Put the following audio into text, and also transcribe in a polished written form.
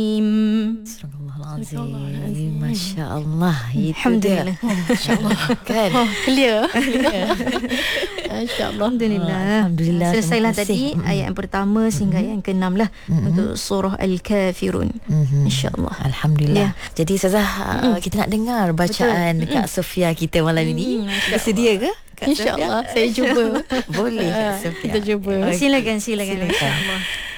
Astagfirullahalazim. Masya-Allah. Alhamdulillah. Masya-Allah. Kan? Clear. Masya-Allah. Alhamdulillah. Selesailah tadi ayat yang pertama sehingga ayat yang ke-6 lah untuk surah Al-Kafirun. Insya-Allah. Alhamdulillah. Jadi Ustazah, kita nak dengar bacaan Kak Sofia kita malam ini. Bersedia ke? InsyaAllah saya cuba. Boleh Kak Sofia. Kita cuba. Silakan. Silakan. InsyaAllah.